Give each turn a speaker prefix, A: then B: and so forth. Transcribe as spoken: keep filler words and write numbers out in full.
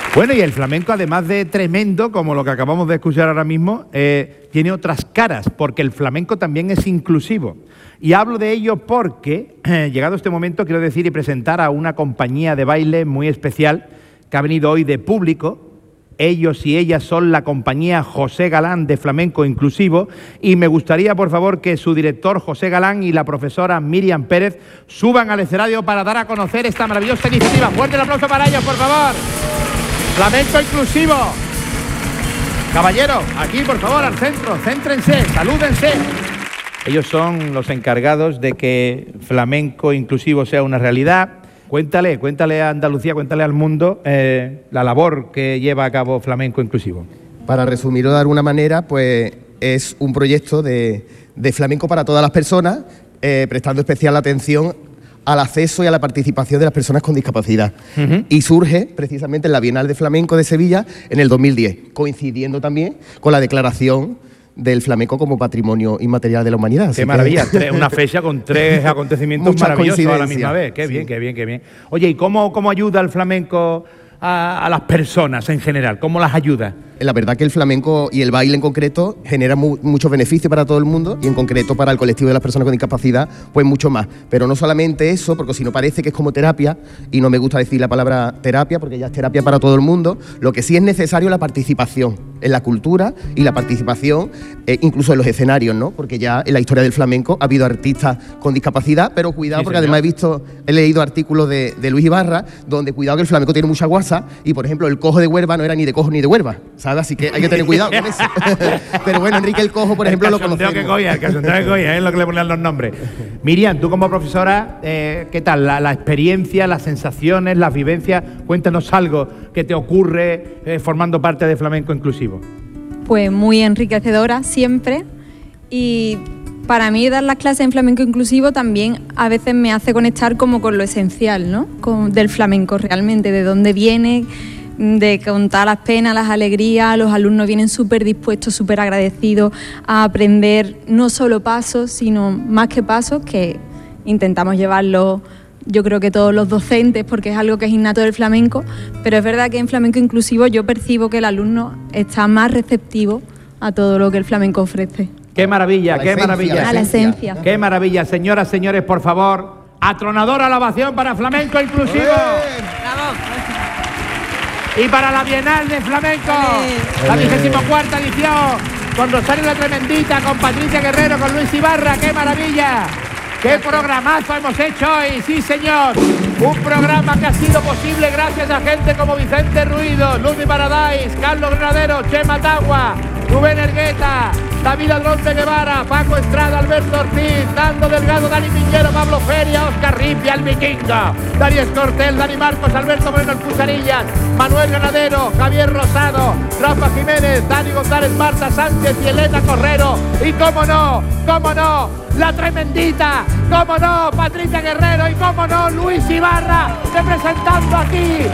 A: Bueno, y el flamenco, además de tremendo, como lo que acabamos de escuchar ahora mismo, eh, tiene otras caras, porque el flamenco también es inclusivo. Y hablo de ello porque, eh, llegado este momento, quiero decir y presentar a una compañía de baile muy especial que ha venido hoy de público. Ellos y ellas son la compañía José Galán de Flamenco Inclusivo, y me gustaría, por favor, que su director José Galán y la profesora Miriam Pérez suban al escenario para dar a conocer esta maravillosa iniciativa. Fuerte el aplauso para ellos, por favor. Flamenco Inclusivo. Caballeros, aquí, por favor, al centro, céntrense, salúdense. Ellos son los encargados de que Flamenco Inclusivo sea una realidad. Cuéntale, cuéntale a Andalucía, cuéntale al mundo eh, la labor que lleva a cabo Flamenco Inclusivo.
B: Para resumirlo de alguna manera, pues es un proyecto de, de flamenco para todas las personas, eh, prestando especial atención al acceso y a la participación de las personas con discapacidad. Uh-huh. Y surge precisamente en la Bienal de Flamenco de Sevilla en el dos mil diez, coincidiendo también con la declaración del flamenco como patrimonio inmaterial de la humanidad.
A: Qué maravilla, que... una fecha con tres acontecimientos maravillosos a la misma vez. Qué bien, sí. qué bien, qué bien. Oye, ¿y cómo, cómo ayuda el flamenco a, a las personas en general? ¿Cómo las ayuda?
B: La verdad que el flamenco y el baile en concreto genera mu muchos beneficios para todo el mundo, y en concreto para el colectivo de las personas con discapacidad, pues mucho más. Pero no solamente eso, porque si no parece que es como terapia, y no me gusta decir la palabra terapia porque ya es terapia para todo el mundo. Lo que sí es necesario es la participación en la cultura y la participación eh, incluso en los escenarios, ¿no? Porque ya en la historia del flamenco ha habido artistas con discapacidad, pero cuidado, sí, porque señor. Además he visto, he leído artículos de, de Luis Ibarra, donde cuidado que el flamenco tiene mucha guasa, y por ejemplo el cojo de Huelva no era ni de cojo ni de Huelva, ¿sabes? Así que hay que tener cuidado con eso. Pero bueno, Enrique el Cojo, por ejemplo, lo conocemos.
A: Que coya, el cachondeo que coya, es lo que le ponen los nombres. Miriam, tú como profesora, eh, ¿qué tal? La, la experiencia, las sensaciones, las vivencias. Cuéntanos algo que te ocurre eh, formando parte de Flamenco Inclusivo.
C: Pues muy enriquecedora siempre, y para mí dar las clases en Flamenco Inclusivo también a veces me hace conectar como con lo esencial, ¿no? Con, del flamenco realmente, de dónde viene, de contar las penas, las alegrías. Los alumnos vienen súper dispuestos, súper agradecidos a aprender no solo pasos, sino más que pasos, que intentamos llevarlo, yo creo que todos los docentes, porque es algo que es innato del flamenco, pero es verdad que en Flamenco Inclusivo yo percibo que el alumno está más receptivo a todo lo que el flamenco ofrece.
A: ¡Qué maravilla, qué
C: esencia,
A: maravilla!
C: A la esencia.
A: ¡Qué maravilla! Señoras, señores, por favor, atronadora la ovación para Flamenco Inclusivo. ¡Bravo! Y para la Bienal de Flamenco, la vigésima cuarta edición, con Rosario la Tremendita, con Patricia Guerrero, con Luis Ibarra. ¡Qué maravilla! ¡Qué programazo hemos hecho hoy! ¡Sí, señor! Un programa que ha sido posible gracias a gente como Vicente Ruido, Ludwig Paradise, Carlos Granadero, Chema Tagua, Rubén Ergueta, David Alonso Guevara, Paco Estrada, Alberto Ortiz, Nando Delgado, Dani Piñero, Pablo Feria, Oscar Ripia, el Vikingo, Dani Escortel, Dani Marcos, Alberto Moreno, el Pusarillas, Manuel Ganadero, Javier Rosado, Rafa Jiménez, Dani González, Marta Sánchez y Elena Correro. Y cómo no, cómo no, la Tremendita, cómo no, Patricia Guerrero, y cómo no, Luis Ibarra, representando aquí